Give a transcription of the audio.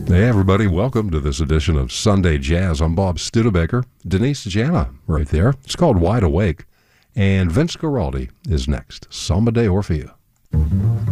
Hey, everybody. Welcome to this edition of Sunday Jazz. I'm Bob Studebaker. Denise Jana right there. It's called Wide Awake. And Vince Guaraldi is next. Samba de Orfeo.